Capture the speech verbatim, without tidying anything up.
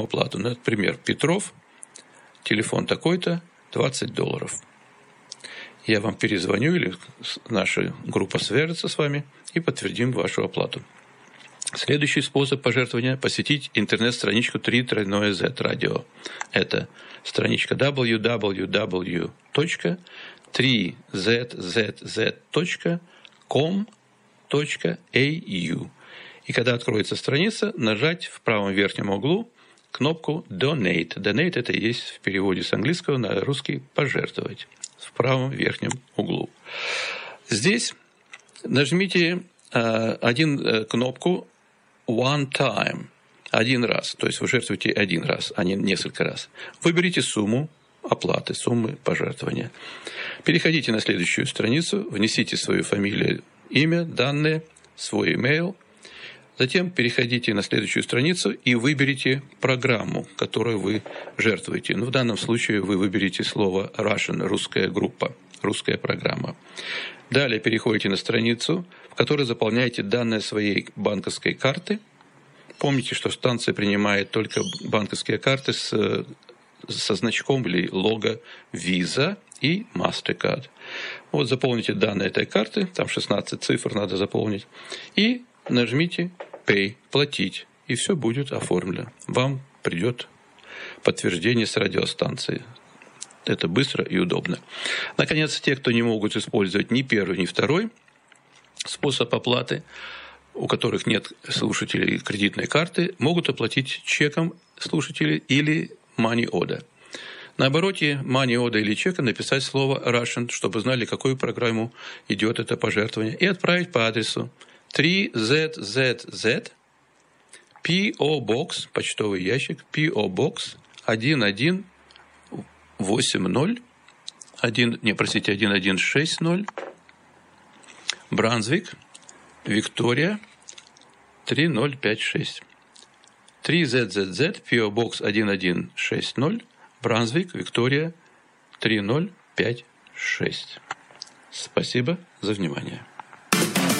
оплату. Например, Петров, телефон такой-то, двадцать долларов. Я вам перезвоню, или наша группа свяжется с вами и подтвердим вашу оплату. Следующий способ пожертвования – посетить интернет-страничку три зет радио. Это страничка дабл ю дабл ю дабл ю точка три зет зет зет точка ком точка эй ю. И когда откроется страница, нажать в правом верхнем углу кнопку Donate. Donate – это и есть в переводе с английского на русский «пожертвовать». В правом верхнем углу. Здесь нажмите э, один э, кнопку One Time. Один раз. То есть вы жертвуете один раз, а не несколько раз. Выберите сумму оплаты, суммы пожертвования. Переходите на следующую страницу, внесите свою фамилию, имя, данные, свой email. Затем переходите на следующую страницу и выберите программу, которую вы жертвуете. Ну, в данном случае вы выберете слово Russian, русская группа, русская программа. Далее переходите на страницу, в которой заполняете данные своей банковской карты. Помните, что станция принимает только банковские карты с, со значком или лого Visa и MasterCard. Вот заполните данные этой карты, там шестнадцать цифр надо заполнить, и нажмите Pay, платить, и все будет оформлено. Вам придет подтверждение с радиостанции. Это быстро и удобно. Наконец, те, кто не могут использовать ни первый, ни второй способ оплаты, у которых нет слушателей кредитной карты, могут оплатить чеком слушателей или money order. На обороте money order или чека написать слово Russian, чтобы знали, какую программу идет это пожертвование, и отправить по адресу три зет зет зет, пи о Box, почтовый ящик, пи о Box один один восемь ноль, один, не, простите, один один шесть ноль, Брансвик, Виктория, три ноль пять шесть. три зет зет зет, пи о Box один один шесть ноль, Брансвик, Виктория, три ноль пять шесть. Спасибо за внимание.